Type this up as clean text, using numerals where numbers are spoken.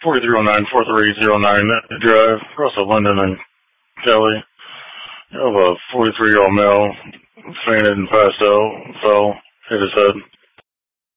4309 4309 Drive, across of London and Kelly. You have a 43-year-old male fainted and passed out, fell, hit his head.